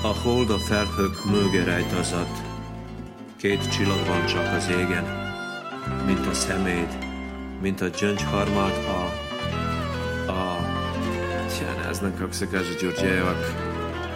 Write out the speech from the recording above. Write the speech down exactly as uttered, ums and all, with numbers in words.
A hold a felhők mögé rejtozat, két csillag van csak az égen, mint a szeméd, mint a gyöngyharmat a... a... Tja, ne znam kako se kaže Đurđevak.